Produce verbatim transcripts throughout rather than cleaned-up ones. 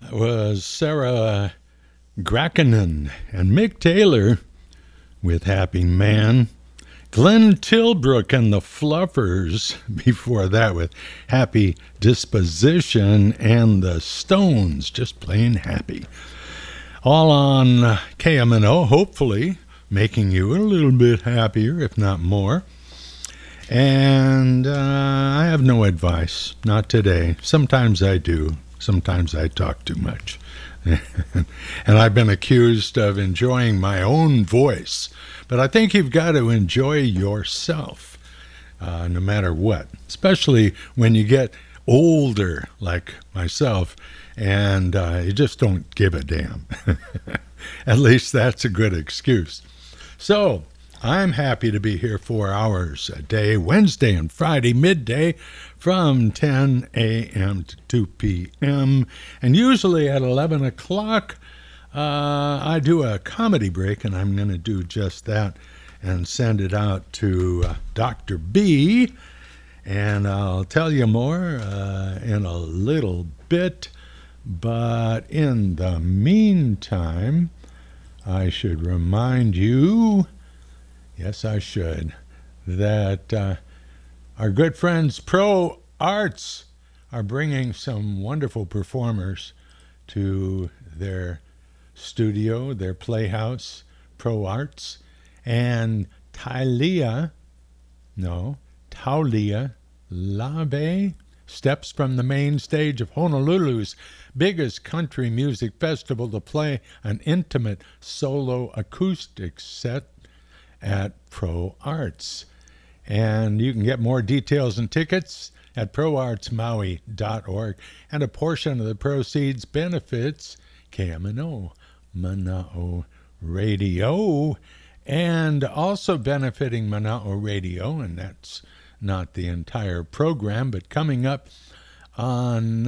was Sarah Grackenen and Mick Taylor with Happy Man. Glenn Tilbrook and the Fluffers before that with Happy Disposition, and the Stones just plain happy. All on K M N O, hopefully making you a little bit happier, if not more. And uh, I have no advice, not today. Sometimes I do. Sometimes I talk too much. And I've been accused of enjoying my own voice. But I think you've got to enjoy yourself, uh, no matter what, especially when you get older like myself and uh, you just don't give a damn. At least that's a good excuse. So I'm happy to be here four hours a day, Wednesday and Friday, midday, from ten a.m. to two p.m. And usually at eleven o'clock, uh, I do a comedy break, and I'm going to do just that and send it out to uh, Doctor B. And I'll tell you more uh, in a little bit. But in the meantime, I should remind you, yes, I should, that uh, our good friends Pro Arts are bringing some wonderful performers to their studio, their playhouse, Pro Arts. And Thalia, no, Taulia Lave steps from the main stage of Honolulu's biggest country music festival to play an intimate solo acoustic set at Pro Arts. And you can get more details and tickets at pro arts maui dot org. And a portion of the proceeds benefits K M N O, Mana'o Radio, and also benefiting Mana'o Radio, and that's not the entire program, but coming up on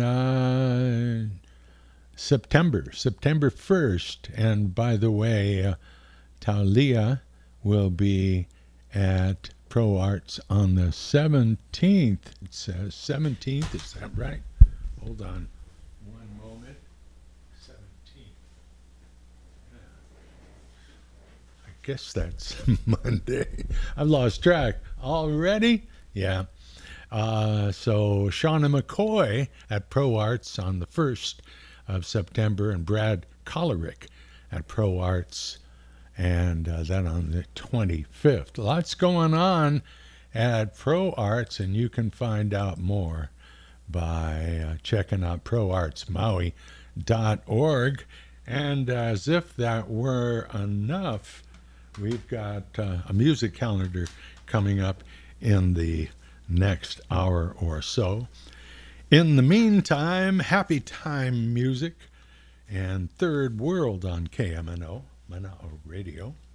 uh, September, September first. And by the way, uh, Thalia will be at Pro Arts on the seventeenth. It says seventeenth, is that right? Hold on one moment. seventeenth. Yeah. I guess that's Monday. I've lost track already. Yeah. Uh, so Shauna McCoy at Pro Arts on the first of September, and Brad Kollerick at Pro Arts, and uh, then on the twenty-fifth. Lots going on at Pro Arts, and you can find out more by uh, checking out pro arts maui dot org. And as if that were enough, we've got uh, a music calendar coming up in the next hour or so. In the meantime, Happy Time Music and Third World on K M N O, Mana'o Radio.